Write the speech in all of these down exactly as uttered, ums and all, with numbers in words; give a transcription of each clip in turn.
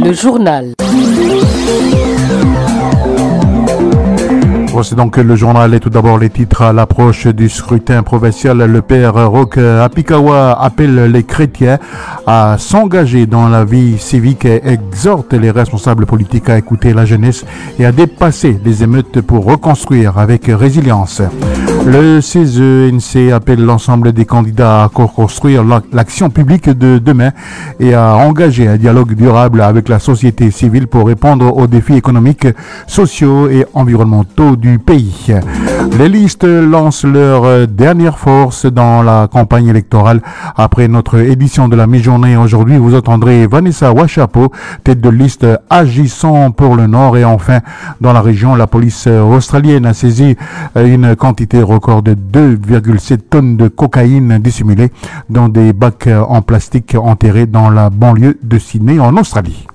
Le journal. Voici donc le journal et tout d'abord les titres. À l'approche du scrutin provincial, le père Roch Apikawa appelle les chrétiens à s'engager dans la vie civique et exhorte les responsables politiques à écouter la jeunesse et à dépasser les émeutes pour reconstruire avec résilience. Le C E S N C appelle l'ensemble des candidats à co-construire l'action publique de demain et à engager un dialogue durable avec la société civile pour répondre aux défis économiques, sociaux et environnementaux du pays. Les listes lancent leur dernière force dans la campagne électorale. Après notre édition de la mi-journée aujourd'hui, vous entendrez Vanessa Wachapo, tête de liste agissant pour le Nord. Et enfin, dans la région, la police australienne a saisi une quantité record de deux virgule sept tonnes de cocaïne dissimulée dans des bacs en plastique enterrés dans la banlieue de Sydney en Australie.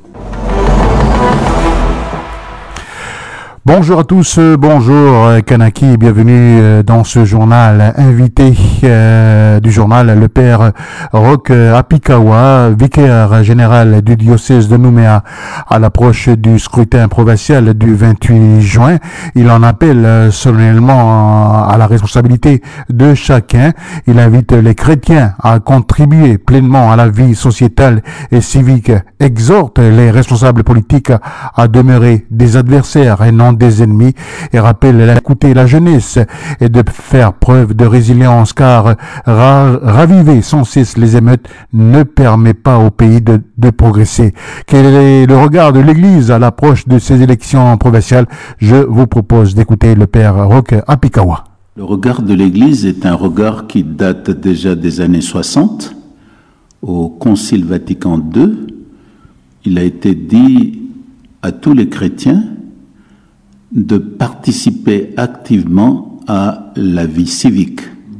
Bonjour à tous, bonjour Kanaki, bienvenue dans ce journal. Invité euh, du journal, le père Roch Apikawa, vicaire général du diocèse de Nouméa, à l'approche du scrutin provincial du vingt-huit juin. Il en appelle solennellement à la responsabilité de chacun. Il invite les chrétiens à contribuer pleinement à la vie sociétale et civique, exhorte les responsables politiques à demeurer des adversaires et non des ennemis et rappelle d'écouter la jeunesse et de faire preuve de résilience car ra- raviver sans cesse les émeutes ne permet pas au pays de, de progresser. Quel est le regard de l'Église à l'approche de ces élections provinciales? Je vous propose d'écouter le père Roch Apikawa. Le regard de l'Église est un regard qui date déjà des années soixante. Au Concile Vatican deux, il a été dit à tous les chrétiens de participer activement à la vie civique,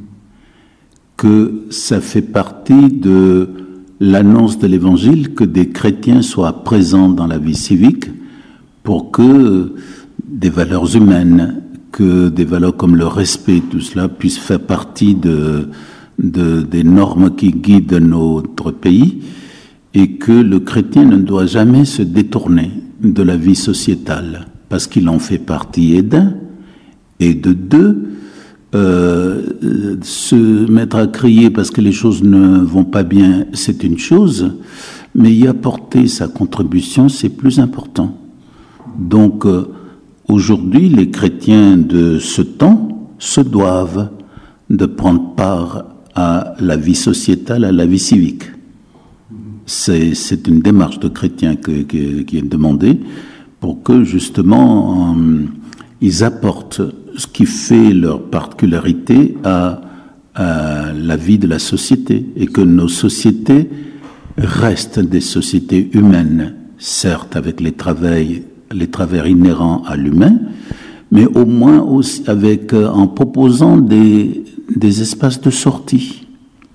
que ça fait partie de l'annonce de l'Évangile que des chrétiens soient présents dans la vie civique pour que des valeurs humaines, que des valeurs comme le respect, tout cela puisse faire partie de, de, des normes qui guident notre pays et que le chrétien ne doit jamais se détourner de la vie sociétale. Parce qu'il en fait partie, et d'un, et de deux, euh, se mettre à crier parce que les choses ne vont pas bien, c'est une chose, mais y apporter sa contribution, c'est plus important. Donc, euh, aujourd'hui, les chrétiens de ce temps se doivent de prendre part à la vie sociétale, à la vie civique. C'est, c'est une démarche de chrétiens que, que, qui est demandée, pour que justement euh, ils apportent ce qui fait leur particularité à, à la vie de la société et que nos sociétés restent des sociétés humaines, certes avec les travers, les travers inhérents à l'humain, mais au moins aussi avec, euh, en proposant des, des espaces de sortie,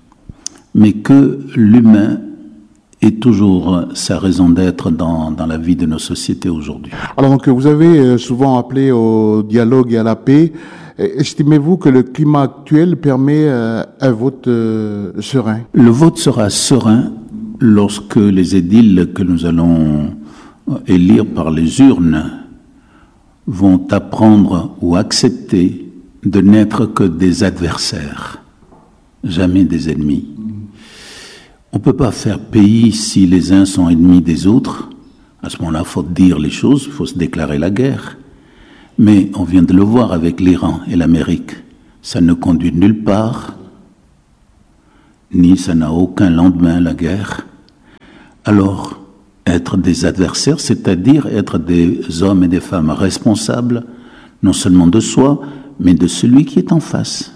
mais que l'humain est toujours sa raison d'être dans, dans la vie de nos sociétés aujourd'hui. Alors donc vous avez souvent appelé au dialogue et à la paix. Estimez-vous que le climat actuel permet un vote serein? Le vote sera serein lorsque les édiles que nous allons élire par les urnes vont apprendre ou accepter de n'être que des adversaires, jamais des ennemis. On ne peut pas faire pays si les uns sont ennemis des autres. À ce moment-là, il faut dire les choses, il faut se déclarer la guerre. Mais on vient de le voir avec l'Iran et l'Amérique. Ça ne conduit nulle part, ni ça n'a aucun lendemain, la guerre. Alors, être des adversaires, c'est-à-dire être des hommes et des femmes responsables, non seulement de soi, mais de celui qui est en face,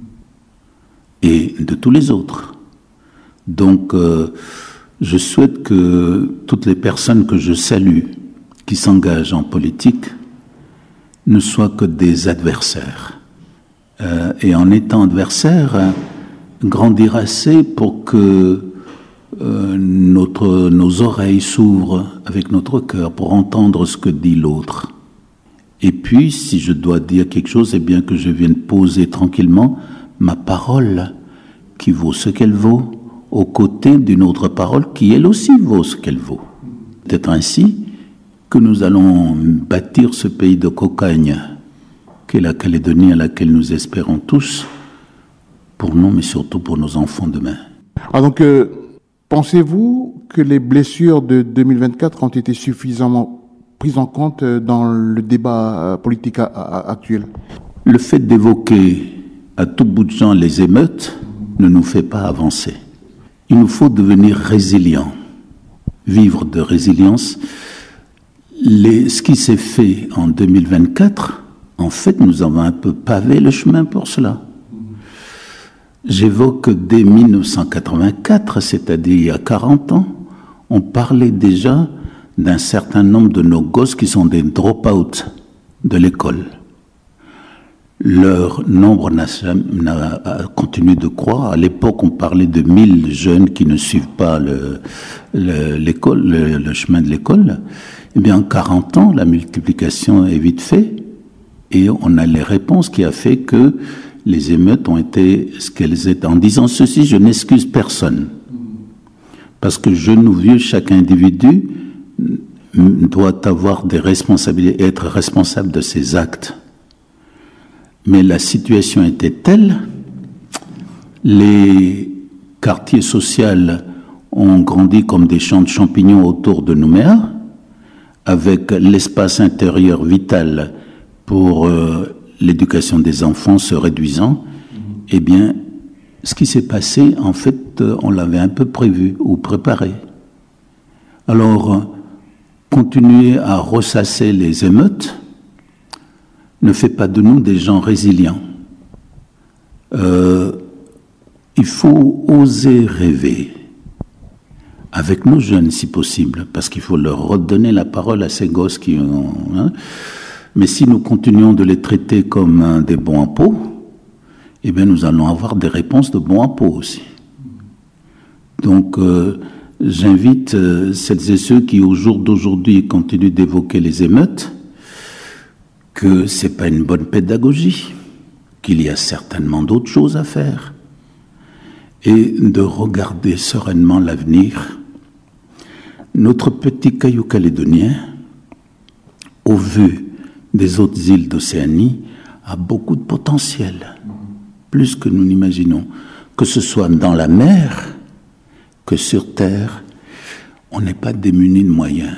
et de tous les autres. Donc, euh, je souhaite que toutes les personnes que je salue, qui s'engagent en politique, ne soient que des adversaires. Euh, et en étant adversaires, hein, grandir assez pour que euh, notre, nos oreilles s'ouvrent avec notre cœur pour entendre ce que dit l'autre. Et puis, si je dois dire quelque chose, eh bien que je vienne poser tranquillement ma parole qui vaut ce qu'elle vaut, aux côtés d'une autre parole qui, elle aussi, vaut ce qu'elle vaut. peut-être ainsi que nous allons bâtir ce pays de cocagne qu'est la Calédonie, à laquelle nous espérons tous, pour nous, mais surtout pour nos enfants demain. Ah donc, euh, pensez-vous que les blessures de deux mille vingt-quatre ont été suffisamment prises en compte dans le débat politique a- a- actuel? Le fait d'évoquer à tout bout de champ les émeutes ne nous fait pas avancer. Il nous faut devenir résilients, vivre de résilience. Les, ce qui s'est fait en deux mille vingt-quatre, en fait, nous avons un peu pavé le chemin pour cela. J'évoque dès mille neuf cent quatre-vingt-quatre, c'est-à-dire il y a quarante ans, on parlait déjà d'un certain nombre de nos gosses qui sont des drop-out de l'école. Leur nombre n'a, n'a a continué de croître. À l'époque, on parlait de mille jeunes qui ne suivent pas le, le, l'école, le, le chemin de l'école. Eh bien, en quarante ans, la multiplication est vite faite et on a les réponses qui a fait que les émeutes ont été ce qu'elles étaient. En disant ceci, je n'excuse personne. Parce que jeune ou vieux, chaque individu doit avoir des responsabilités, être responsable de ses actes. Mais la situation était telle, les quartiers sociaux ont grandi comme des champs de champignons autour de Nouméa, avec l'espace intérieur vital pour euh, l'éducation des enfants se réduisant. Eh bien, ce qui s'est passé, en fait, on l'avait un peu prévu ou préparé. Alors, continuer à ressasser les émeutes ne fait pas de nous des gens résilients. Euh, il faut oser rêver avec nos jeunes, si possible, parce qu'il faut leur redonner la parole à ces gosses qui ont... Hein. Mais si nous continuons de les traiter comme hein, des bons à pot, eh bien nous allons avoir des réponses de bons à pot aussi. Donc, euh, j'invite euh, celles et ceux qui, au jour d'aujourd'hui, continuent d'évoquer les émeutes, que ce n'est pas une bonne pédagogie, qu'il y a certainement d'autres choses à faire, et de regarder sereinement l'avenir. Notre petit caillou calédonien, au vu des autres îles d'Océanie, a beaucoup de potentiel, plus que nous n'imaginons, que ce soit dans la mer, que sur terre, on n'est pas démunis de moyens.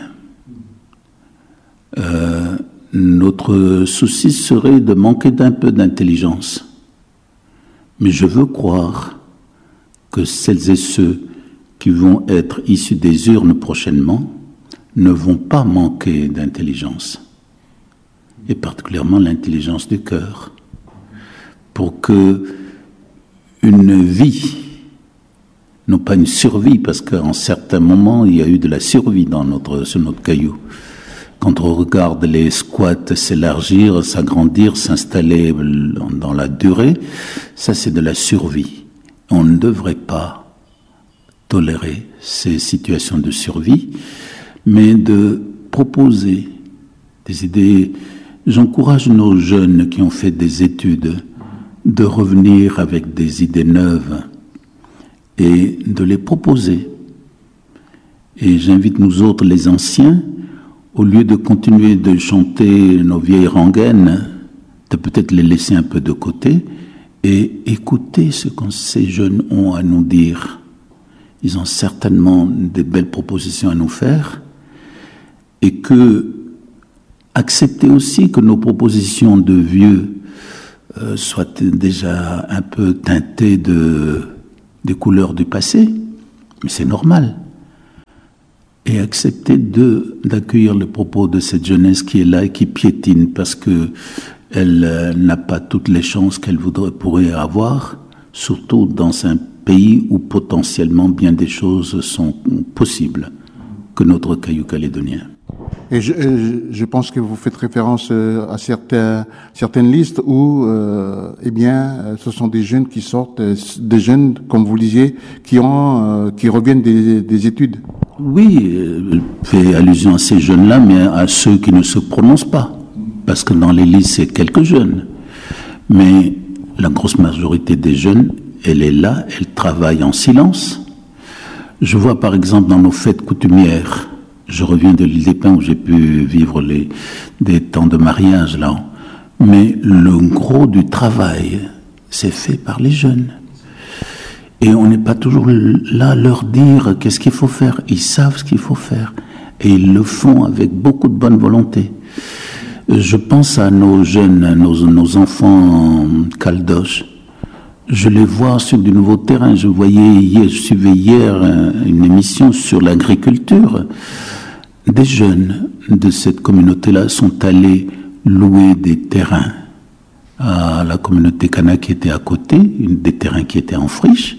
Euh, Notre souci serait de manquer d'un peu d'intelligence. Mais je veux croire que celles et ceux qui vont être issus des urnes prochainement ne vont pas manquer d'intelligence, et particulièrement l'intelligence du cœur, pour que une vie, non pas une survie, parce qu'en certains moments il y a eu de la survie dans notre, sur notre caillou. Quand on regarde les squats s'élargir, s'agrandir, s'installer dans la durée, ça c'est de la survie. On ne devrait pas tolérer ces situations de survie, mais de proposer des idées. J'encourage nos jeunes qui ont fait des études de revenir avec des idées neuves et de les proposer. Et j'invite nous autres, les anciens, au lieu de continuer de chanter nos vieilles rengaines, de peut-être les laisser un peu de côté et écouter ce que ces jeunes ont à nous dire. Ils ont certainement des belles propositions à nous faire, et que accepter aussi que nos propositions de vieux euh, soient déjà un peu teintées de, des couleurs du passé, mais c'est normal. Et accepter de, d'accueillir le propos de cette jeunesse qui est là et qui piétine parce qu'elle euh, n'a pas toutes les chances qu'elle voudrait, pourrait avoir, surtout dans un pays où potentiellement bien des choses sont possibles que notre caillou calédonien. Et je, je pense que vous faites référence à certains, certaines listes où, euh, eh bien, ce sont des jeunes qui sortent, des jeunes, comme vous le disiez, qui ont, euh, qui reviennent des, des études. Oui, je fais allusion à ces jeunes-là, mais à ceux qui ne se prononcent pas, parce que dans les listes, c'est quelques jeunes. Mais la grosse majorité des jeunes, elle est là, elle travaille en silence. Je vois par exemple dans nos fêtes coutumières, Je reviens de l'île des Pins où j'ai pu vivre les, des temps de mariage là. Mais le gros du travail, c'est fait par les jeunes. Et on n'est pas toujours là à leur dire qu'est-ce qu'il faut faire. Ils savent ce qu'il faut faire. Et ils le font avec beaucoup de bonne volonté. Je pense à nos jeunes, nos, nos enfants caldoches. Je les vois sur du nouveau terrain. Je voyais hier, je suivais hier une émission sur l'agriculture. Des jeunes de cette communauté-là sont allés louer des terrains à la communauté Kana qui était à côté, des terrains qui étaient en friche,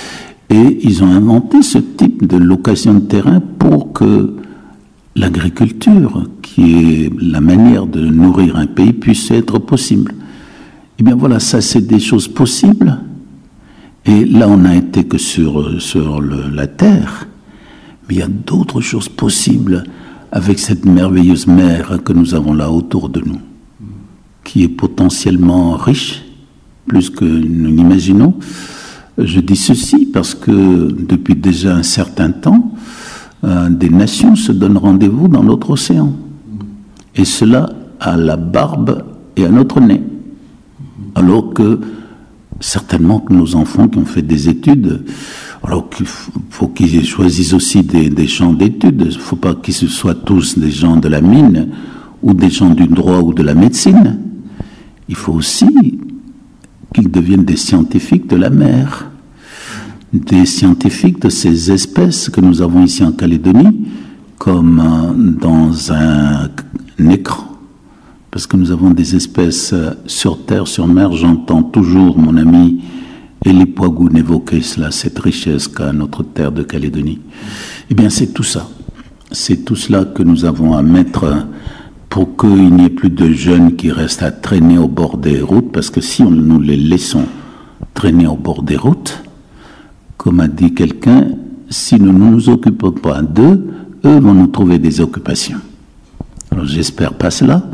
et ils ont inventé ce type de location de terrain pour que l'agriculture, qui est la manière de nourrir un pays, puisse être possible. Eh bien voilà, ça c'est des choses possibles, et là on n'a été que sur, sur le, la terre, mais il y a d'autres choses possibles avec cette merveilleuse mer que nous avons là autour de nous, qui est potentiellement riche, plus que nous l'imaginons. Je dis ceci parce que depuis déjà un certain temps, euh, des nations se donnent rendez-vous dans notre océan. Et cela à la barbe et à notre nez. Alors que certainement que nos enfants qui ont fait des études, alors qu'il faut qu'ils choisissent aussi des, des champs d'études, il ne faut pas qu'ils soient tous des gens de la mine ou des gens du droit ou de la médecine. Il faut aussi qu'ils deviennent des scientifiques de la mer, des scientifiques de ces espèces que nous avons ici en Calédonie, comme dans un, un écran. Parce que nous avons des espèces sur terre, sur mer. J'entends toujours mon ami Elie Poigoun évoquer cela, cette richesse qu'a notre terre de Calédonie. Eh bien, c'est tout ça. C'est tout cela que nous avons à mettre pour qu'il n'y ait plus de jeunes qui restent à traîner au bord des routes, parce que si on, nous les laissons traîner au bord des routes, comme a dit quelqu'un, si nous ne nous occupons pas d'eux, eux vont nous trouver des occupations. Alors j'espère pas cela.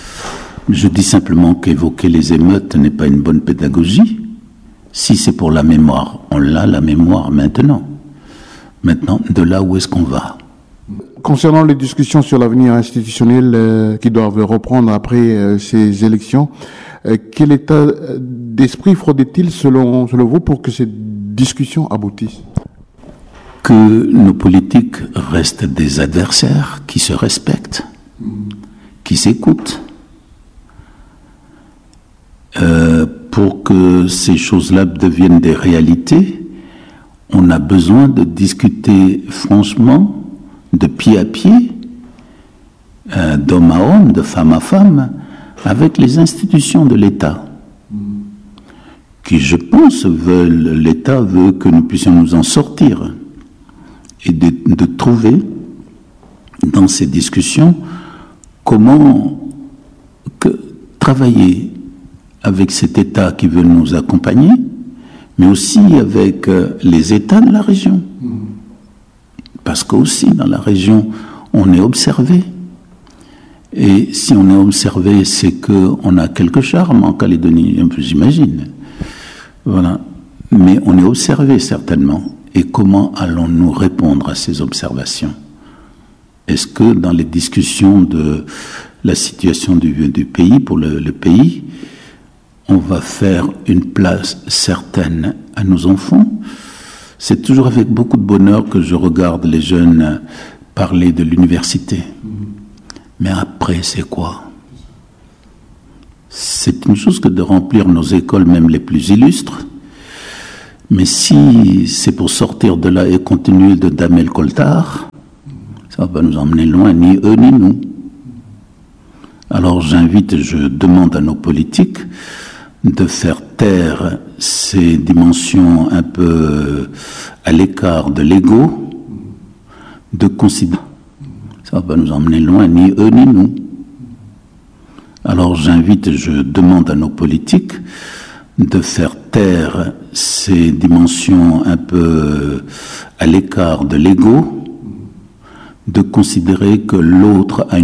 Je dis simplement qu'évoquer les émeutes n'est pas une bonne pédagogie. Si c'est pour la mémoire, on l'a, la mémoire, maintenant. Maintenant, de là où est-ce qu'on va ? Concernant les discussions sur l'avenir institutionnel euh, qui doivent reprendre après euh, ces élections, euh, quel état d'esprit faudrait-il selon, selon vous pour que ces discussions aboutissent ? Que nos politiques restent des adversaires qui se respectent, qui s'écoutent. Euh, pour que ces choses-là deviennent des réalités, on a besoin de discuter franchement, de pied à pied, euh, d'homme à homme, de femme à femme, avec les institutions de l'État, qui, je pense, veulent, l'État veut que nous puissions nous en sortir, et de, de trouver dans ces discussions comment que, travailler avec cet État qui veut nous accompagner, mais aussi avec euh, les États de la région. Parce qu'aussi, dans la région, on est observé. Et si on est observé, c'est qu'on a quelque charme en Calédonie, j'imagine. Voilà. Mais on est observé, certainement. Et comment allons-nous répondre à ces observations ? Est-ce que dans les discussions de la situation du, du pays, pour le, le pays, on va faire une place certaine à nos enfants ? C'est toujours avec beaucoup de bonheur que je regarde les jeunes parler de l'université. Mais après, c'est quoi ? C'est une chose que de remplir nos écoles, même les plus illustres. Mais si c'est pour sortir de là et continuer de damer le coltard, ça va nous emmener loin, ni eux ni nous. Alors j'invite, je demande à nos politiques de faire taire ces dimensions un peu à l'écart de l'ego, de considérer, ça va nous emmener loin, ni eux ni nous. Alors j'invite, je demande à nos politiques de faire taire ces dimensions un peu à l'écart de l'ego, de considérer que l'autre a une